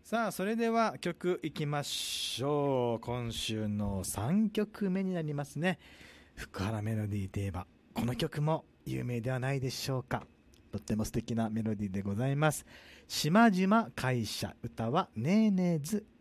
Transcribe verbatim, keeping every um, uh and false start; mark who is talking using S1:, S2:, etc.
S1: さあそれでは曲いきましょう。今週のさんきょくめになりますね。福原メロディーといえばこの曲も有名ではないでしょうか。とっても素敵なメロディーでございます。島々会社、歌はねえねえず